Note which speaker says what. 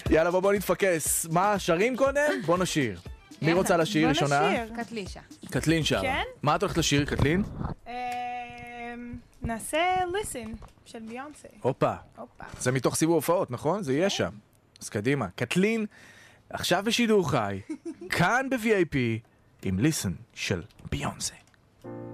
Speaker 1: יאללה, בוא נתפקס. מה, שרים קודם? בוא נשיר. מי רוצה לשיר ראשונה?
Speaker 2: בוא נשיר.
Speaker 3: קטלישה.
Speaker 1: קטלין שרה.
Speaker 2: כן?
Speaker 1: מה את הולכת לשיר, קטלין?
Speaker 2: נעשה Listen של ביונסה.
Speaker 1: הופה.
Speaker 2: הופה.
Speaker 1: זה מתוך סיבוב הופעות, נכון? זה יהיה שם. אז קדימה. קטלין, עכשיו בשידור חי, כאן ב-VIP, עם Listen של ביונסה.